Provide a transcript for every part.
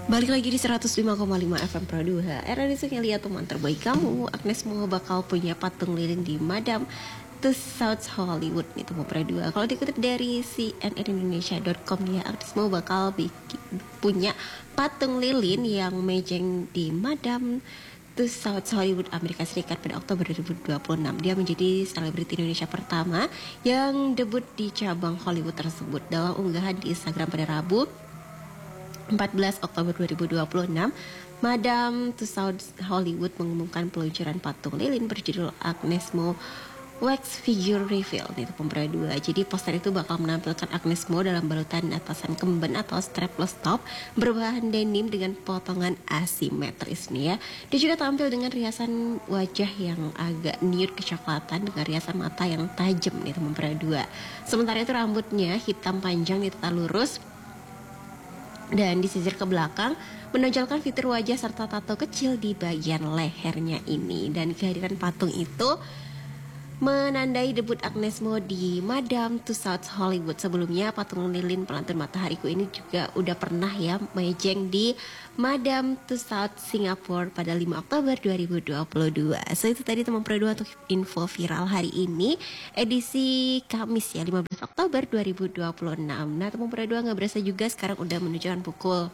Balik lagi di 105,5 FM Pro 2. Era disini lihat teman terbaik kamu. Agnes Mo bakal punya patung lilin di Madame Tussauds Hollywood nih teman Pro 2. Kalau dikutip dari cnnindonesia.com ya, Agnes Mo bakal punya patung lilin yang mejeng di Madame Tussauds Hollywood Amerika Serikat pada Oktober 2026. Dia menjadi selebriti Indonesia pertama yang debut di cabang Hollywood tersebut. Dalam unggahan di Instagram pada Rabu 14 Oktober 2026, Madame Tussauds Hollywood mengumumkan peluncuran patung lilin berjudul Agnes Mo Wax Figure Reveal nih Pembra 2. Jadi poster itu bakal menampilkan Agnes Mo dalam balutan atasan kemben atau strapless top berbahan denim dengan potongan asimetris nih ya. Dia juga tampil dengan riasan wajah yang agak nude kecoklatan dengan riasan mata yang tajam nih Pembra 2. Sementara itu rambutnya hitam panjang ditata lurus dan disisir ke belakang, menonjolkan fitur wajah serta tato kecil di bagian lehernya ini. Dan kehadiran patung itu menandai debut Agnes Mo di Madame Tussauds Hollywood. Sebelumnya patung lilin pelantun matahariku ini juga udah pernah ya mejeng di Madame Tussauds Singapura pada 5 Oktober 2022. So itu tadi teman Pro 2 untuk info viral hari ini, edisi Kamis ya 15 Oktober 2026. Nah teman Pro 2 gak berasa juga sekarang udah menunjukkan pukul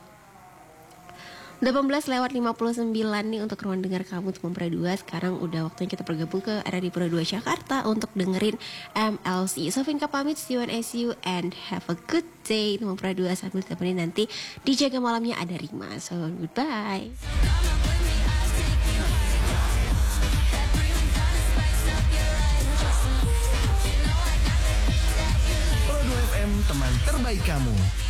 18:59 nih untuk ruang dengar kamu teman Pro 2. Sekarang udah waktunya kita bergabung ke RRI Pro 2 Jakarta untuk dengerin MLC. So Vinka pamit, see you and SU and have a good day teman Pro 2 sambil temenin nanti dijaga malamnya ada Rima. So goodbye. Pro 2 FM teman terbaik kamu.